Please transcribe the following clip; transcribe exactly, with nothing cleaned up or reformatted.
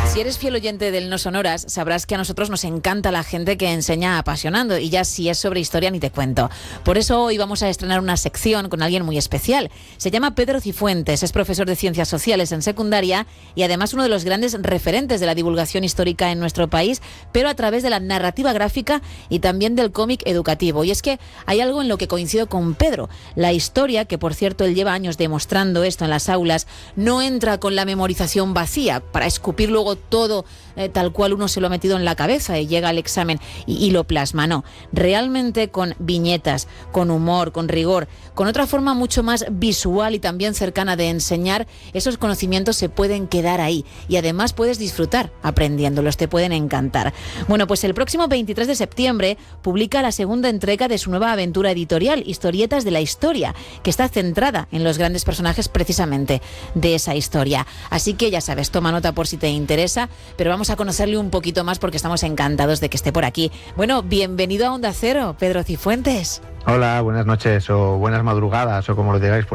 Si eres fiel oyente del No Sonoras, sabrás que a nosotros nos encanta la gente que enseña apasionando, y ya si es sobre historia ni te cuento. Por eso hoy vamos a estrenar una sección con alguien muy especial. Se llama Pedro Cifuentes, es profesor de Ciencias Sociales en secundaria y además uno de los grandes referentes de la divulgación histórica en nuestro país, pero a través de la narrativa gráfica y también del cómic educativo. Y es que hay algo en lo que coincido con Pedro. La historia, que por cierto él lleva años demostrando esto en las aulas, no entra con la memorización vacía para escupir luego todo eh, tal cual uno se lo ha metido en la cabeza y llega al examen y, y lo plasma. No, realmente con viñetas, con humor, con rigor, con otra forma mucho más visual y también cercana de enseñar, esos conocimientos se pueden quedar ahí y además puedes disfrutar aprendiéndolos, te pueden encantar. Bueno, pues el próximo veintitrés de septiembre publica la segunda entrega de su nueva aventura editorial, Historietas de la Historia, que está centrada en los grandes personajes precisamente de esa historia. Así que ya sabes, toma nota por si te interesa, pero vamos a conocerle un poquito más porque estamos encantados de que esté por aquí. Bueno, bienvenido a Onda Cero, Pedro Cifuentes. Hola, buenas noches o buenas madrugadas o como lo digáis.